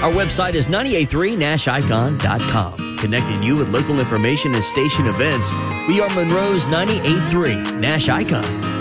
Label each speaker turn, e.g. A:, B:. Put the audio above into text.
A: Our website is 983nashicon.com, connecting you with local information and station events. We are Monroe's 98.3 Nash Icon.